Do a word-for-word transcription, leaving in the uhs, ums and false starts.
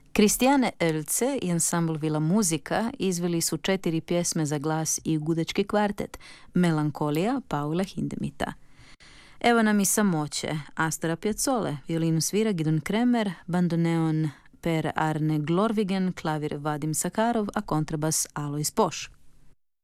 Kristijane Elce i ansambl Vila Muzika izveli su četiri pjesme za glas i gudečki kvartet, Melankolija Paula Hindemita. Evo nam i Samoće, Astora Piazzole, violinu svira Gidon Kremer, bandoneon Per Arne Glorvigen, klavir Vadim Sakarov, a kontrabas Alois Poš.